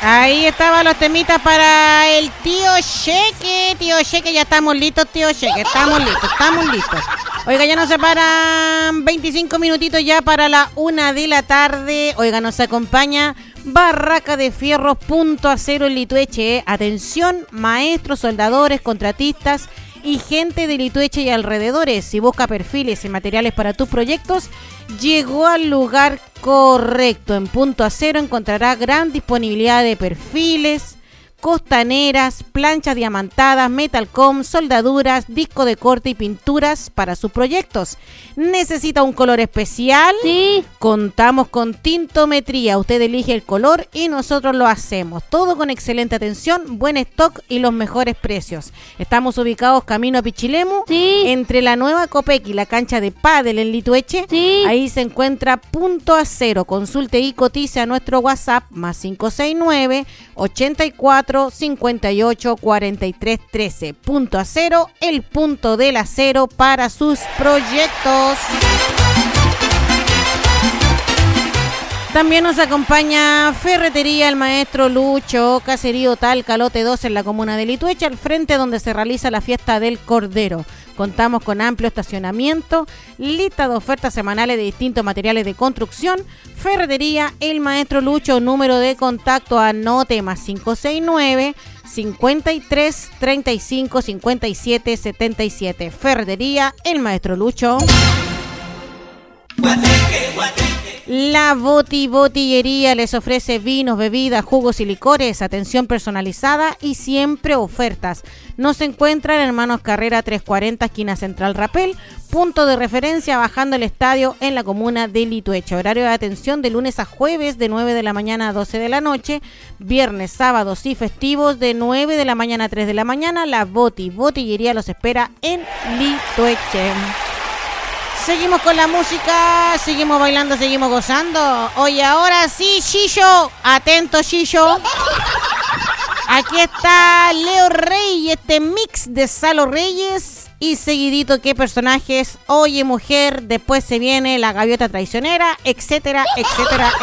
Ahí estaban los temitas para el tío Cheque. Tío Cheque, ya estamos listos, tío Cheque. Estamos listos. Oiga, ya nos separan 25 minutitos ya para la 1 de la tarde. Oiga, nos acompaña Barraca de Fierros Punto Acero en Litueche. Atención, maestros, soldadores, contratistas y gente de Litueche y alrededores. Si busca perfiles y materiales para tus proyectos, llegó al lugar correcto. En Punto Acero encontrará gran disponibilidad de perfiles, costaneras, planchas diamantadas, metalcom, soldaduras, disco de corte y pinturas para sus proyectos. ¿Necesita un color especial? Sí. Contamos con tintometría. Usted elige el color y nosotros lo hacemos. Todo con excelente atención, buen stock y los mejores precios. Estamos ubicados camino a Pichilemu, Sí. entre la nueva Copec y la cancha de pádel en Litueche. Sí. Ahí se encuentra Punto Acero. Consulte y cotice a nuestro WhatsApp más 569 84 58 43 13. Punto Acero, el punto del acero para sus proyectos. También nos acompaña Ferretería El Maestro Lucho, Caserío Talca, Lote 2 en la comuna de Litueche, al frente donde se realiza la fiesta del Cordero. Contamos con amplio estacionamiento, lista de ofertas semanales de distintos materiales de construcción. Ferretería El Maestro Lucho, número de contacto, anote más 569 53 35 57 77. Ferretería El Maestro Lucho. La Botillería les ofrece vinos, bebidas, jugos y licores, atención personalizada y siempre ofertas. Nos encuentra en Hermanos Carrera 340, esquina Central Rapel, punto de referencia bajando el estadio en la comuna de Litueche. Horario de atención de lunes a jueves de 9 de la mañana a 12 de la noche, viernes, sábados y festivos de 9 de la mañana a 3 de la mañana. La Botillería los espera en Litueche. Seguimos con la música, seguimos bailando, seguimos gozando. Oye, ahora sí, Chillo, atento, Chillo. Aquí está Leo Rey y este mix de Salo Reyes. Y seguidito, ¿qué personajes? Oye, mujer, después se viene La Gaviota Traicionera, etcétera, etcétera,